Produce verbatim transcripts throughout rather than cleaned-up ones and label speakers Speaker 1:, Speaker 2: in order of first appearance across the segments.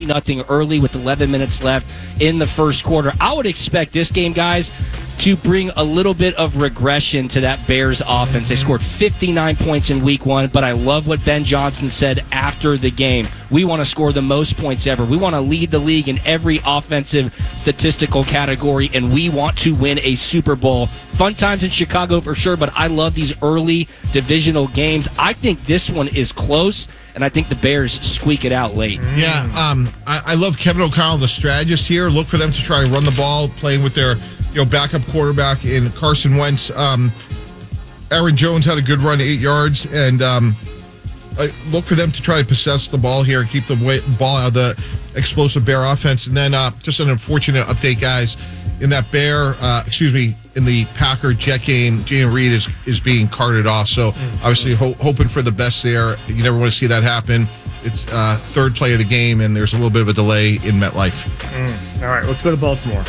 Speaker 1: nothing early with eleven minutes left in the first quarter. I would expect this game, guys, to bring a little bit of regression to that Bears offense. They scored fifty-nine points in week one, but I love what Ben Johnson said after the game. We want to score the most points ever. We want to lead the league in every offensive statistical category, and we want to win a Super Bowl. Fun times in Chicago for sure, but I love these early divisional games. I think this one is close, and I think the Bears squeak it out late.
Speaker 2: Yeah, um, I, I love Kevin O'Connell, the strategist here. Look for them to try to run the ball, playing with their you know backup quarterback in Carson Wentz. Um, Aaron Jones had a good run, eight yards, and um, I look for them to try to possess the ball here and keep the way, ball out of the explosive Bear offense. And then uh, just an unfortunate update, guys. In that Bear, uh, excuse me, in the Packer Jet game, Jayden Reed is is being carted off. So obviously ho- hoping for the best there. You never want to see that happen. It's uh, third play of the game, and there's a little bit of a delay in MetLife.
Speaker 3: Mm. All right, let's go to Baltimore.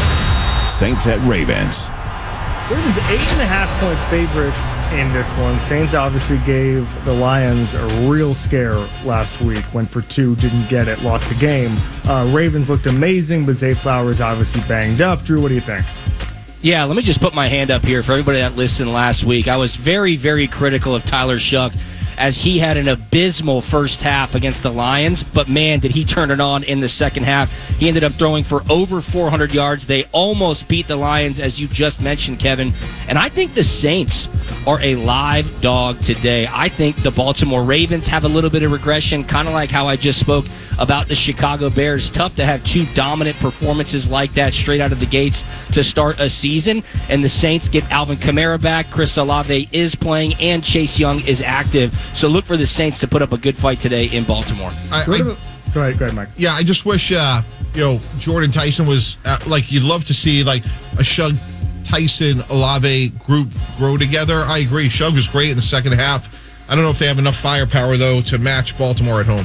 Speaker 4: Saints at Ravens.
Speaker 3: Ravens eight and a half point favorites in this one. Saints obviously gave the Lions a real scare last week. Went for two, didn't get it, lost the game. Uh, Ravens looked amazing, but Zay Flowers obviously banged up. Drew, what do you think?
Speaker 1: Yeah, let me just put my hand up here for everybody that listened last week. I was very, very critical of Tyler Shuck as he had an abysmal first half against the Lions, but man, did he turn it on in the second half. He ended up throwing for over four hundred yards. They almost beat the Lions, as you just mentioned, Kevin. And I think the Saints are a live dog today. I think the Baltimore Ravens have a little bit of regression, kind of like how I just spoke about the Chicago Bears. Tough to have two dominant performances like that straight out of the gates to start a season. And the Saints get Alvin Kamara back. Chris Olave is playing, and Chase Young is active. So look for the Saints to put up a good fight today in Baltimore.
Speaker 2: I, I,
Speaker 3: go, ahead, go ahead, Mike.
Speaker 2: Yeah, I just wish uh, you know Jordan Tyson was uh, like you'd love to see like a Shug Tyson Olave group grow together. I agree. Shug was great in the second half. I don't know if they have enough firepower though to match Baltimore at home.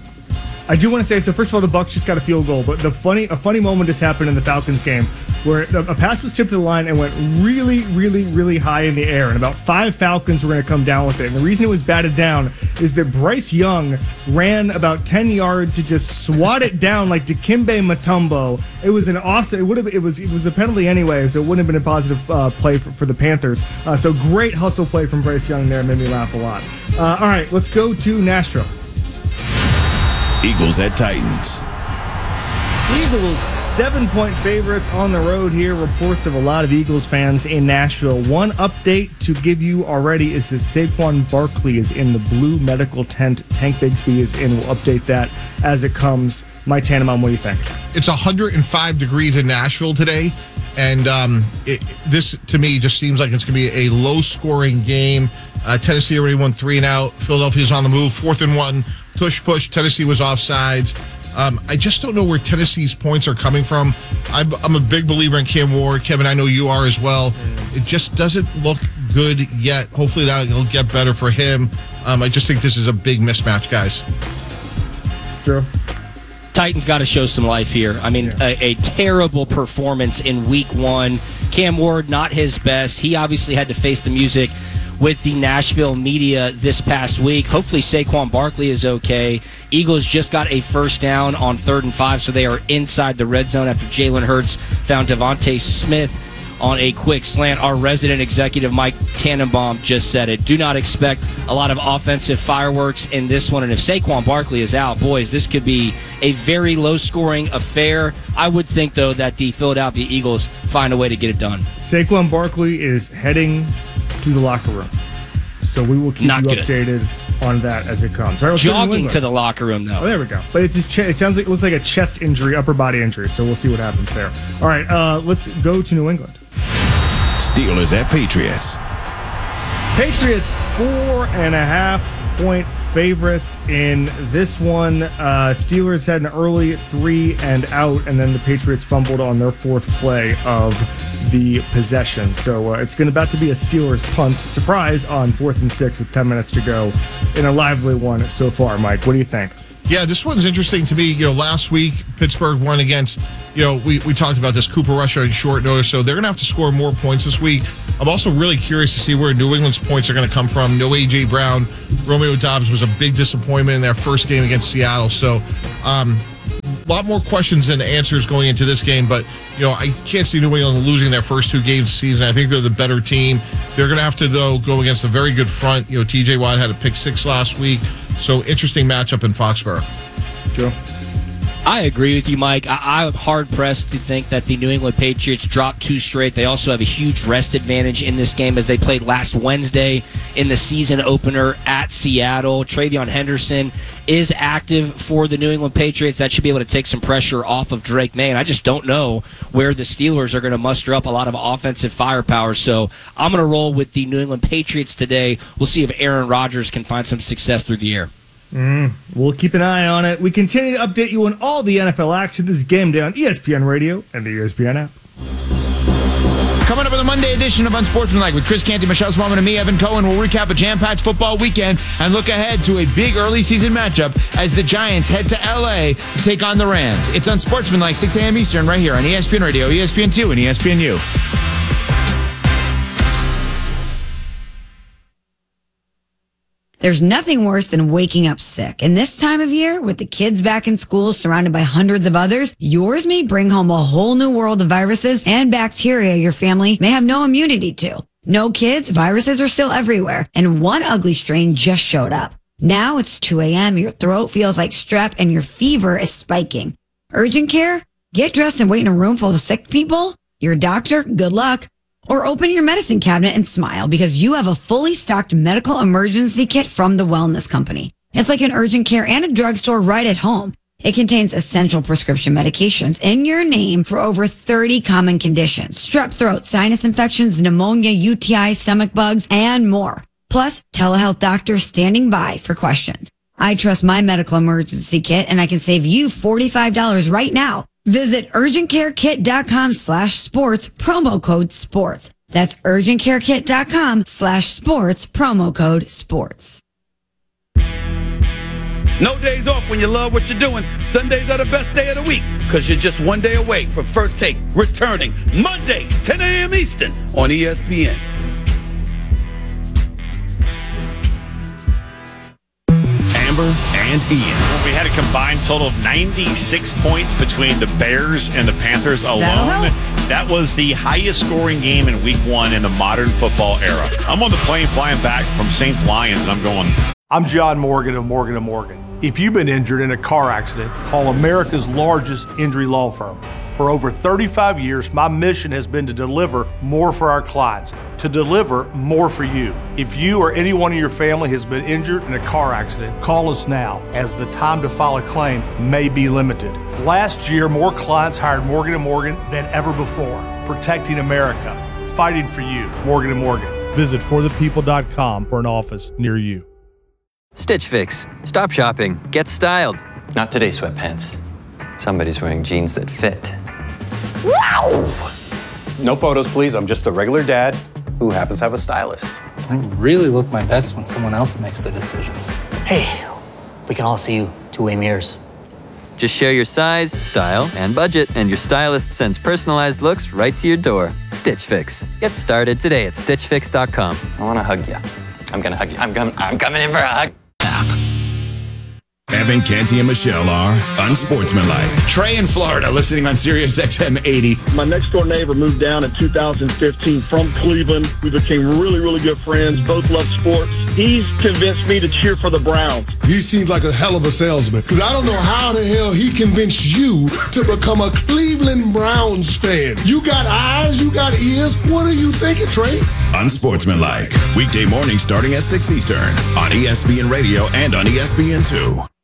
Speaker 3: I do want to say, so first of all, the Bucs just got a field goal, but the funny, a funny moment just happened in the Falcons game where a pass was tipped to the line and went really, really, really high in the air, and about five Falcons were going to come down with it. And the reason it was batted down is that Bryce Young ran about ten yards to just swat it down like Dikembe Mutombo. It was an awesome. It would have. It was. It was a penalty anyway, so it wouldn't have been a positive uh, play for, for the Panthers. Uh, so great hustle play from Bryce Young there, made me laugh a lot. Uh, all right, let's go to Nashville.
Speaker 4: Eagles at Titans.
Speaker 3: Eagles seven-point favorites on the road here. Reports of a lot of Eagles fans in Nashville. One update to give you already is that Saquon Barkley is in the blue medical tent. Tank Bigsby is in. We'll update that as it comes. Mike Tannenbaum, what do you think?
Speaker 2: It's one hundred five degrees in Nashville today, and um, it, this, to me, just seems like it's going to be a low-scoring game. Uh, Tennessee already won three and out. Philadelphia's on the move, fourth and one. Tush push. Tennessee was offsides. Um, I just don't know where Tennessee's points are coming from. I'm, I'm a big believer in Cam Ward. Kevin, I know you are as well. It just doesn't look good yet. Hopefully that'll get better for him. Um, I just think this is a big mismatch, guys.
Speaker 3: Drew?
Speaker 1: Titans got to show some life here. I mean, yeah. a, a terrible performance in week one. Cam Ward, not his best. He obviously had to face the music with the Nashville media this past week. Hopefully Saquon Barkley is okay. Eagles just got a first down on third and five, so they are inside the red zone after Jalen Hurts found Devontae Smith on a quick slant. Our resident executive, Mike Tannenbaum, just said it. Do not expect a lot of offensive fireworks in this one. And if Saquon Barkley is out, boys, this could be a very low-scoring affair. I would think, though, that the Philadelphia Eagles find a way to get it done.
Speaker 3: Saquon Barkley is heading to the locker room, so we will keep
Speaker 1: Not
Speaker 3: you
Speaker 1: good.
Speaker 3: updated on that as it comes. All right,
Speaker 1: Jogging to the locker room, though.
Speaker 3: Oh, there we go. But it's ch- it sounds like it looks like a chest injury, upper body injury. So we'll see what happens there. All right, uh, let's go to New England.
Speaker 4: Steelers at Patriots.
Speaker 3: Patriots four and a half point favorites in this one. Uh, Steelers had an early three and out, and then the Patriots fumbled on their fourth play of the possession. So uh, it's going to about to be a Steelers punt surprise on fourth and six with ten minutes to go in a lively one so far. Mike, what do you think?
Speaker 2: Yeah, this one's interesting to me. You know, last week, Pittsburgh won against, you know, we, we talked about this Cooper Rush on short notice, so they're going to have to score more points this week. I'm also really curious to see where New England's points are going to come from. No A J. Brown. Romeo Doubs was a big disappointment in their first game against Seattle. So, um, lot more questions than answers going into this game, but you know, I can't see New England losing their first two games of the season. I think they're the better team. They're going to have to, though, go against a very good front. You know, T J Watt had a pick six last week, so interesting matchup in Foxborough.
Speaker 3: Joe?
Speaker 1: I agree with you, Mike. I- I'm hard-pressed to think that the New England Patriots dropped two straight. They also have a huge rest advantage in this game as they played last Wednesday in the season opener at Seattle. Travion Henderson is active for the New England Patriots. That should be able to take some pressure off of Drake May. And I just don't know where the Steelers are going to muster up a lot of offensive firepower. So I'm going to roll with the New England Patriots today. We'll see if Aaron Rodgers can find some success through the air.
Speaker 3: Mm, we'll keep an eye on it. We continue to update you on all the N F L action. This is Game Day on E S P N Radio and the E S P N app.
Speaker 5: Coming up on the Monday edition of Unsportsmanlike with Chris Canty, Michelle Smallman, and me, Evan Cohen. We'll recap a jam-packed football weekend and look ahead to a big early season matchup as the Giants head to L A to take on the Rams. It's Unsportsmanlike, six a.m. Eastern, right here on E S P N Radio, E S P N two, and E S P N U.
Speaker 6: There's nothing worse than waking up sick. And this time of year, with the kids back in school surrounded by hundreds of others, yours may bring home a whole new world of viruses and bacteria your family may have no immunity to. No kids, viruses are still everywhere. And one ugly strain just showed up. Now it's two a.m., your throat feels like strep, and your fever is spiking. Urgent care? Get dressed and wait in a room full of sick people? Your doctor? Good luck. Or open your medicine cabinet and smile because you have a fully stocked medical emergency kit from the Wellness Company. It's like an urgent care and a drugstore right at home. It contains essential prescription medications in your name for over thirty common conditions. Strep throat, sinus infections, pneumonia, U T I, stomach bugs, and more. Plus, telehealth doctors standing by for questions. I trust my medical emergency kit and I can save you forty-five dollars right now. Visit urgentcarekit.com slash sports, promo code sports. That's urgentcarekit.com slash sports, promo code sports.
Speaker 7: No days off when you love what you're doing. Sundays are the best day of the week because you're just one day away from First Take returning Monday, ten a.m. Eastern on E S P N.
Speaker 4: Amber and Ian.
Speaker 8: We had a combined total of ninety-six points between the Bears and the Panthers alone. That was the highest scoring game in week one in the modern football era. I'm on the plane flying back from Saints Lions, and I'm going.
Speaker 9: I'm John Morgan of Morgan and Morgan. If you've been injured in a car accident, call America's largest injury law firm. For over thirty-five years, my mission has been to deliver more for our clients, to deliver more for you. If you or anyone in your family has been injured in a car accident, call us now, as the time to file a claim may be limited. Last year, more clients hired Morgan and Morgan than ever before, protecting America, fighting for you. Morgan and Morgan. Visit for the people dot com for an office near you.
Speaker 10: Stitch Fix. Stop shopping. Get styled.
Speaker 11: Not today, sweatpants. Somebody's wearing jeans that fit. Wow! No photos, please. I'm just a regular dad who happens to have a stylist.
Speaker 12: I really look my best when someone else makes the decisions.
Speaker 13: Hey, we can all see you two-way mirrors.
Speaker 10: Just share your size, style, and budget, and your stylist sends personalized looks right to your door. Stitch Fix. Get started today at stitch fix dot com.
Speaker 11: I want to hug you. I'm going to hug you. I'm, com- I'm coming in for a hug.
Speaker 4: Evan, Canty, and Michelle are Unsportsmanlike.
Speaker 5: Trey in Florida, listening on Sirius X M eighty.
Speaker 14: My next door neighbor moved down in two thousand fifteen from Cleveland. We became really, really good friends. Both love sports. He's convinced me to cheer for the Browns.
Speaker 15: He seems like a hell of a salesman because I don't know how the hell he convinced you to become a Cleveland Browns fan. You got eyes, you got ears. What are you thinking, Trey?
Speaker 4: Unsportsmanlike. Weekday morning starting at six Eastern on E S P N Radio and on E S P N two.